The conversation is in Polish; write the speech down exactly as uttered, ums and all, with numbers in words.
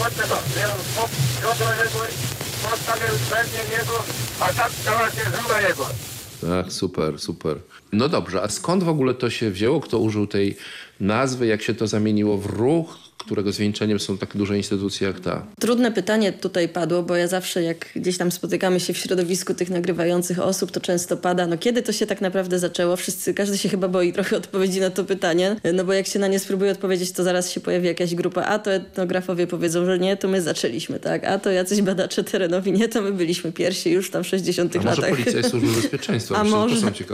Patrzę to, Piotr jego, postawił pewnie jego, a tak stała się żona jego. Ach, super, super. No dobrze, a skąd w ogóle to się wzięło? Kto użył tej nazwy? Jak się to zamieniło w ruch, którego zwieńczeniem są tak duże instytucje jak ta? Trudne pytanie tutaj padło, bo ja zawsze jak gdzieś tam spotykamy się w środowisku tych nagrywających osób, to często pada, no kiedy to się tak naprawdę zaczęło? Wszyscy, każdy się chyba boi trochę odpowiedzi na to pytanie, no bo jak się na nie spróbuje odpowiedzieć, to zaraz się pojawi jakaś grupa, a to etnografowie powiedzą, że nie, to my zaczęliśmy, tak? A to jacyś badacze terenowi, nie, to my byliśmy pierwsi już tam w sześćdziesiątych A może latach. policja i służby bezpieczeństwa? A Myślę, że może. to są ciekawe